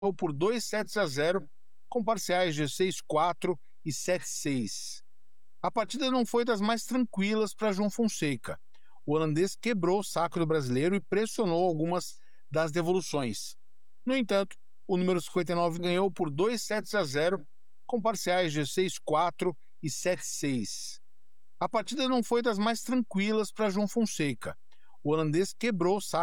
por 2 sets a 0, com parciais de 6-4 e 7-6. A partida não foi das mais tranquilas para João Fonseca. O holandês quebrou o saco do brasileiro e pressionou algumas das devoluções. No entanto, o número 59 ganhou por 2 sets a 0, com parciais de 6-4 e 7-6. A partida não foi das mais tranquilas para João Fonseca. O holandês quebrou o saco